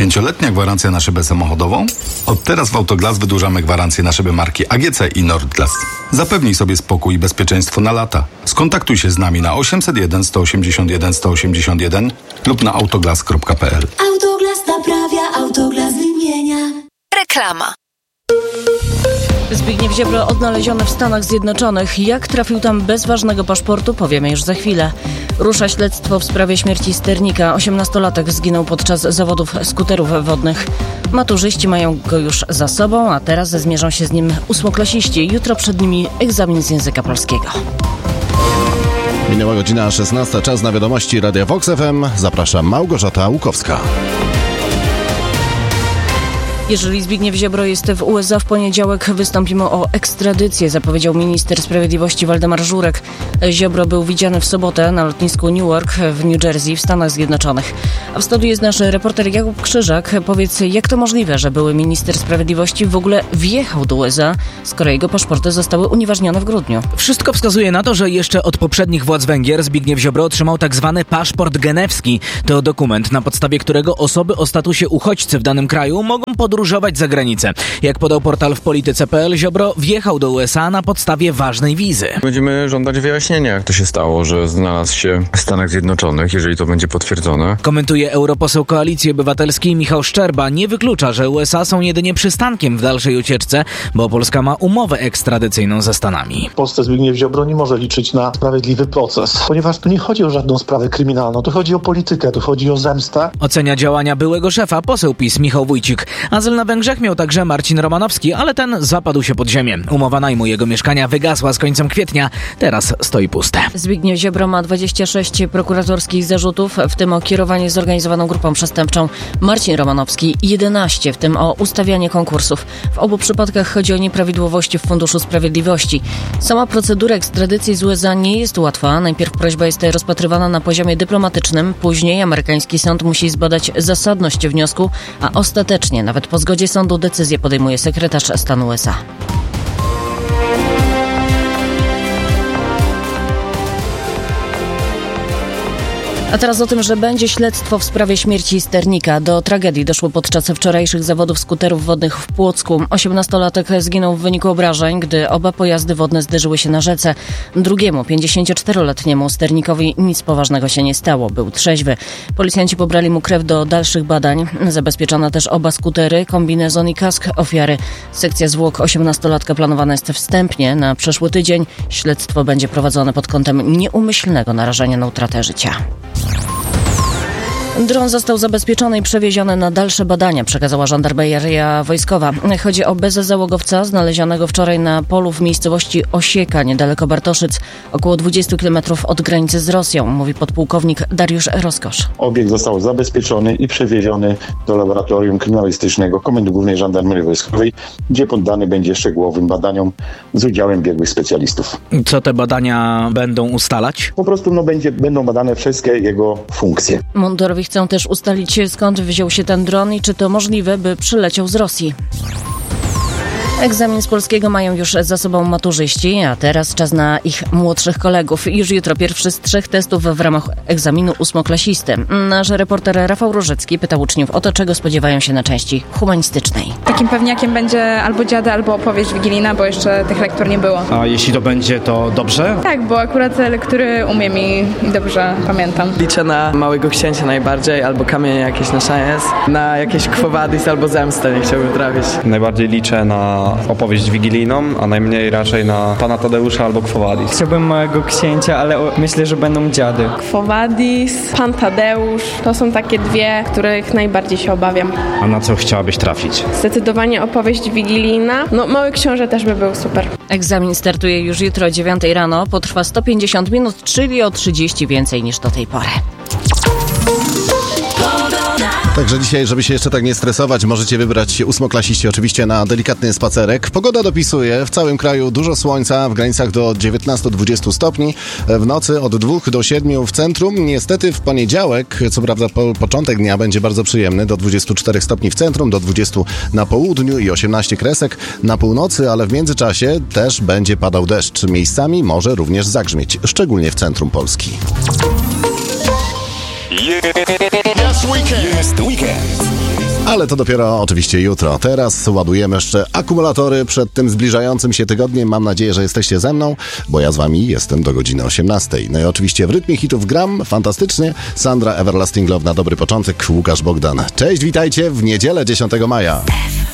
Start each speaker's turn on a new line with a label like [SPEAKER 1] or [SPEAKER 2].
[SPEAKER 1] 5-letnia gwarancja na szybę samochodową? Od teraz w Autoglas wydłużamy gwarancję na szyby marki AGC i Nordglas. Zapewnij sobie spokój i bezpieczeństwo na lata. Skontaktuj się z nami na 801 181 181 lub na autoglas.pl.
[SPEAKER 2] Autoglas naprawia, Autoglas wymienia.
[SPEAKER 3] Reklama.
[SPEAKER 4] Zbigniew Ziobro odnaleziony w Stanach Zjednoczonych. Jak trafił tam bez ważnego paszportu, powiemy już za chwilę. Rusza śledztwo w sprawie śmierci sternika. 18-latek zginął podczas zawodów skuterów wodnych. Maturzyści mają go już za sobą, a teraz zmierzą się z nim ósmoklasiści. Jutro przed nimi egzamin z języka polskiego.
[SPEAKER 5] Minęła godzina 16, czas na wiadomości Radia Vox FM. Zapraszam, Małgorzata Łukowska.
[SPEAKER 4] Jeżeli Zbigniew Ziobro jest w USA, w poniedziałek wystąpimy o ekstradycję, zapowiedział minister sprawiedliwości Waldemar Żurek. Ziobro był widziany w sobotę na lotnisku Newark w New Jersey w Stanach Zjednoczonych. A w studiu jest nasz reporter Jakub Krzyżak. Powiedz, jak to możliwe, że były minister sprawiedliwości w ogóle wjechał do USA, skoro jego paszporty zostały unieważnione w grudniu?
[SPEAKER 6] Wszystko wskazuje na to, że jeszcze od poprzednich władz Węgier Zbigniew Ziobro otrzymał tak zwany paszport genewski. To dokument, na podstawie którego osoby o statusie uchodźcy w danym kraju mogą podróżować za granicę. Jak podał portal wpolityce.pl, Ziobro wjechał do USA na podstawie ważnej wizy.
[SPEAKER 7] Będziemy żądać wyjaśnienia, jak to się stało, że znalazł się w Stanach Zjednoczonych, jeżeli to będzie potwierdzone.
[SPEAKER 6] Komentuje europoseł Koalicji Obywatelskiej Michał Szczerba. Nie wyklucza, że USA są jedynie przystankiem w dalszej ucieczce, bo Polska ma umowę ekstradycyjną ze Stanami.
[SPEAKER 8] W Polsce Zbigniew Ziobro nie może liczyć na sprawiedliwy proces, ponieważ tu nie chodzi o żadną sprawę kryminalną, tu chodzi o politykę, tu chodzi o zemstę.
[SPEAKER 6] Ocenia działania byłego szefa poseł PiS Michał Wójcik. Azyl na Węgrzech miał także Marcin Romanowski, ale ten zapadł się pod ziemię. Umowa najmu jego mieszkania wygasła z końcem kwietnia. Teraz stoi puste. Zbigniew
[SPEAKER 4] Ziobro ma 26 prokuratorskich zarzutów, w tym o kierowanie zorganizowaną grupą przestępczą. Marcin Romanowski 11, w tym o ustawianie konkursów. W obu przypadkach chodzi o nieprawidłowości w Funduszu Sprawiedliwości. Sama procedura ekstradycji z USA nie jest łatwa. Najpierw prośba jest rozpatrywana na poziomie dyplomatycznym, później amerykański sąd musi zbadać zasadność wniosku, a ostatecznie, nawet po zgodzie sądu, decyzję podejmuje sekretarz stanu USA. A teraz o tym, że będzie śledztwo w sprawie śmierci sternika. Do tragedii doszło podczas wczorajszych zawodów skuterów wodnych w Płocku. 18-latek zginął w wyniku obrażeń, gdy oba pojazdy wodne zderzyły się na rzece. Drugiemu, 54-letniemu sternikowi nic poważnego się nie stało. Był trzeźwy. Policjanci pobrali mu krew do dalszych badań. Zabezpieczono też oba skutery, kombinezon i kask ofiary. Sekcja zwłok 18-latka planowana jest wstępnie na przyszły tydzień. Śledztwo będzie prowadzone pod kątem nieumyślnego narażenia na utratę życia. Dron został zabezpieczony i przewieziony na dalsze badania, przekazała żandarmeria wojskowa. Chodzi o bezzałogowca znalezionego wczoraj na polu w miejscowości Osieka, niedaleko Bartoszyc, około 20 km od granicy z Rosją, mówi podpułkownik Dariusz Roskosz.
[SPEAKER 9] Obiekt został zabezpieczony i przewieziony do laboratorium kryminalistycznego Komendy Głównej Żandarmerii Wojskowej, gdzie poddany będzie szczegółowym badaniom z udziałem biegłych specjalistów.
[SPEAKER 6] Co te badania będą ustalać?
[SPEAKER 9] Po prostu będą badane wszystkie jego funkcje.
[SPEAKER 4] Mundurowi chcą też ustalić, skąd wziął się ten dron i czy to możliwe, by przyleciał z Rosji. Egzamin z polskiego mają już za sobą maturzyści, a teraz czas na ich młodszych kolegów. Już jutro pierwszy z 3 testów w ramach egzaminu ósmoklasisty. Nasz reporter Rafał Różycki pytał uczniów o to, czego spodziewają się na części humanistycznej.
[SPEAKER 10] Takim pewniakiem będzie albo dziady, albo opowieść wigilijna, bo jeszcze tych lektur nie było.
[SPEAKER 11] A jeśli to będzie, to dobrze?
[SPEAKER 10] Tak, bo akurat te lektury umiem i dobrze pamiętam.
[SPEAKER 12] Liczę na Małego Księcia najbardziej, albo Kamienie jakieś na szaniec, na jakieś Quo Vadis albo Zemstę nie chciałbym trafić.
[SPEAKER 11] Najbardziej liczę na opowieść wigilijną, a najmniej raczej na Pana Tadeusza albo Quo Vadis.
[SPEAKER 13] Chciałbym Małego Księcia, ale myślę, że będą dziady.
[SPEAKER 14] Quo Vadis, Pan Tadeusz, to są takie dwie, których najbardziej się obawiam.
[SPEAKER 11] A na co chciałabyś trafić?
[SPEAKER 14] Zdecydowanie opowieść wigilijna. Mały Książę też by był super.
[SPEAKER 4] Egzamin startuje już jutro o 9 rano, potrwa 150 minut, czyli o 30 więcej niż do tej pory.
[SPEAKER 5] Także dzisiaj, żeby się jeszcze tak nie stresować, możecie wybrać się ósmoklasiści oczywiście na delikatny spacerek. Pogoda dopisuje, w całym kraju dużo słońca, w granicach do 19-20 stopni, w nocy od 2 do 7 w centrum. Niestety w poniedziałek, co prawda początek dnia będzie bardzo przyjemny, do 24 stopni w centrum, do 20 na południu i 18 kresek na północy, ale w międzyczasie też będzie padał deszcz. Miejscami może również zagrzmieć, szczególnie w centrum Polski.
[SPEAKER 15] Jest weekend.
[SPEAKER 5] Ale to dopiero oczywiście jutro. Teraz ładujemy jeszcze akumulatory przed tym zbliżającym się tygodniem. Mam nadzieję, że jesteście ze mną, bo ja z wami jestem do godziny 18. No i oczywiście w rytmie hitów gram fantastycznie. Sandra, Everlasting Love na dobry początek, Łukasz Bogdan. Cześć, witajcie w niedzielę 10 maja.